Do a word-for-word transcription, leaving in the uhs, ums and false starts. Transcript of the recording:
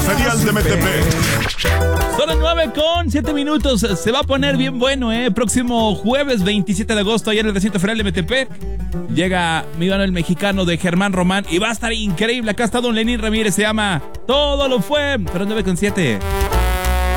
Ferial de Metepec. Son las nueve con siete minutos. Se va a poner bien bueno, ¿eh? Próximo jueves veintisiete de agosto, allá en el recinto ferial de Metepec. Llega mi gano el mexicano de Germán Román y va a estar increíble. Acá está don Lenín Ramírez, se llama Todo lo fue. Pero nueve con siete.